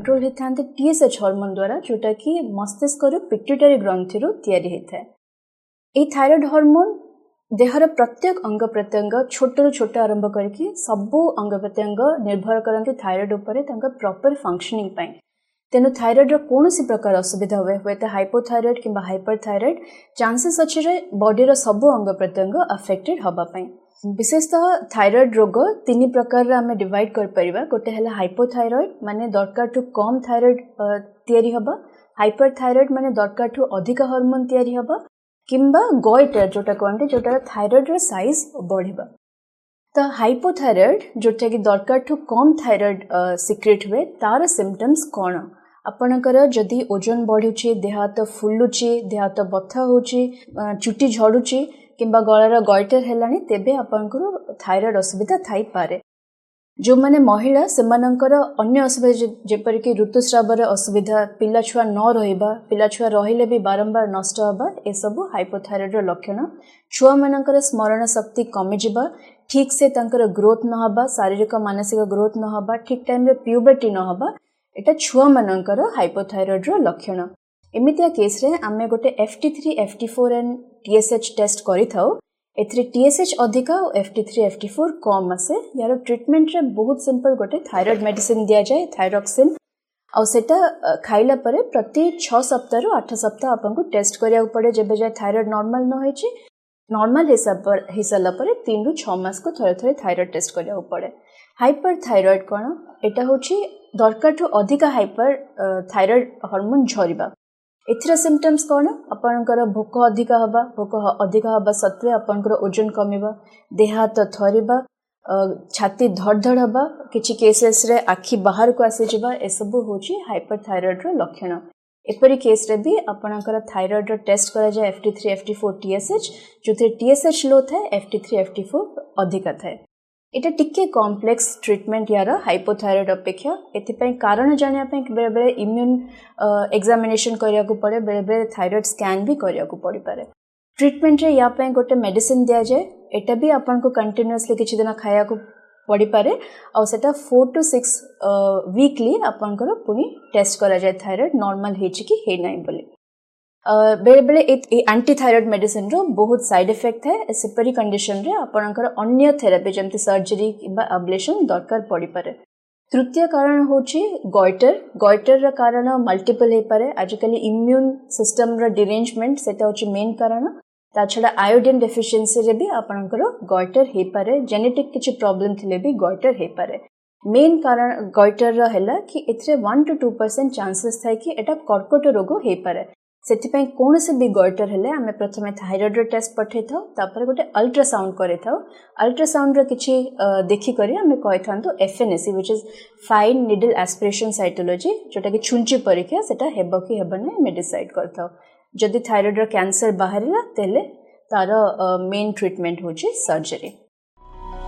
Control होता है TSH hormone द्वारा जोटा कि मस्तिष्क पिट्यूटरी ग्रंथि तैयारी होता है। ये थायराइड हार्मोन देहर प्रत्येक अंग प्रत्यंग छोट छोट आरंभ करके सबू अंग प्रत्यंग निर्भर करते थायराइड उपर प्रॉपर फंक्शनिंग पाई। तेणु थायराइड कौन सी प्रकार असुविधा हुए तो हाइपोथायराइड कि हाइपरथायराइड चांसेस अच्छे बॉडी रो सबू अंग प्रत्यंग अफेक्टेड हवापाई। विशेषतः थायराइड रोग तीन प्रकार आम डिवाइड कर परिबा। गोटे है हाइपोथायराइड माने दरकार ठू कम थायराइड तैयारी हबा, हाइपरथायराइड माने दरकार ठू अधिक हार्मोन तैयारी हबा, किंबा गोइटर जोटा कहते जोटा थायराइड रो साइज बढ़िबा। तो हाइपोथायराइड जोटा कि दरकार ठू कम थायराइड सिक्रेट हुए तार सिम्पटम्स कौन? आपणकर जदि ओजन बढ़ुची, देह हाथ फुलुची, देह हाथ बथा होची, चुटी झड़ुची किंबा गलार गोइटर हेलानी तेबे आपणकर थायराइड असुविधा थाई पारे। जो माने महिला सेमानंकर अन्य असुविधा जेपरिक ऋतुस्रावर असुविधा, पिला छुआ न रहिबा, पिला छुआ रहिले भी बारंबार नष्ट हबा, ए सब हाइपोथायराइड लक्षण। छुआ मानकर स्मरण शक्ति कमी जिबा, ठीक से तांकर ग्रोथ न हबा, शारीरिक मानसिक ग्रोथ न हबा, ठीक टाइम रे प्यूबर्टी न हबा, एटा छुआ मानकर हाइपोथायराइड लक्षण। एमितिया केस रे आमे गोटे FT3 FT4 and TSH test करि थाउ। एथरे TSH अधिका और FT3 FT4 कम आसे। यार ट्रीटमेंट रे बहुत सिंपल गोटे थायराइड मेडिसिन दिया जाए थायरॉक्सिन, और सेटा खाइला परे प्रति 6 सप्ताह रु 8 सप्ताह आपको टेस्ट करिया पड़े। जेबे जाए थायराइड नॉर्मल न होइछि, नॉर्मल हिसाब पर 3 रु 6 मास को थरे थरे थायराइड टेस्ट करिया पड़े। हाइपरथायराइड कोन? एटा होछि दरकार ठू अधिका हाइपर थायराइड हार्मोन झरिबा। एथिरा सिम्पटम्स कौन? आपनकर भोक अधिका हबा, भोक अधिका हबा सत्वे आपनकर ओजन कमिबा, देह हाथ थरिबा, छाती धड़ हबा, किछि केसेस रे आखि बाहर को आसी जिबा, ए सब होछि हाइपरथायराइड रो लक्षण। एपरि केस रे भी आपनकर थायराइड रो टेस्ट करा जाय FT3 FT4 TSH, जोथे TSH लो थाए FT3 FT4 अधिका थाए। एटा टिके कॉम्प्लेक्स ट्रीटमेंट यार हाइपोथायराइड अपेक्षा। एथिपई कारण जानिया पई बेले बेले इम्यून एग्जामिनेशन करिया को पड़े, बेले बेले थायराइड स्कैन भी करिया को पड़ी पारे। ट्रीटमेंट रे या पई गोटे मेडिसिन दिया जाए, एटा भी आपन को कंटीन्यूअसली किछि दिन खाया को पड़ी पारे, और सेटा 4 to 6 वीकली आपन को पुनी टेस्ट करा जाए थायराइड नॉर्मल हेछि कि हे नै बोली। बेले बेले एंटी थायराइड मेडिसिन रो बहुत साइड इफेक्ट है। सेपरी कंडीशन रे आपनकर अन्य थेरापी जमती सर्जरी किबा अब्लेशन दरकार पड़ी पारे। तृतीय कारण होछि गोइटर। गोइटर रा कारण मल्टीपल हे पारे। आजकल इम्यून सिस्टम रा डिरेंजमेंट सेटा होछि मेन कारण। ता छडा आयोडीन डेफिशिएंसी रे भी आपनकर गोइटर हे पारे। जेनेटिक किछि प्रॉब्लम थिले भी गोइटर हे पारे। मेन कारण गोइटर रा हैला कि एथरे 1 to 2% चांसेस थाय कि एटा कर्कट रोग हे पारे। सेथिपई कौन से भी गोइटर हेले आमे प्रथमे थायराइड टेस्ट पठे थाउ, तापर गोटे अल्ट्रासाउंड करे थाउ। अल्ट्रासाउंड रे किछि देखि करी आमे कहि थांतो FNAC which is fine needle aspiration cytology, जोटा कि छुंची परीक्षा सेटा हेबो कि हेबने मे डिसाइड करथाउ। जदि थायराइड रो कैंसर बाहरिला तेले तार मेन ट्रीटमेंट होछि सर्जरी।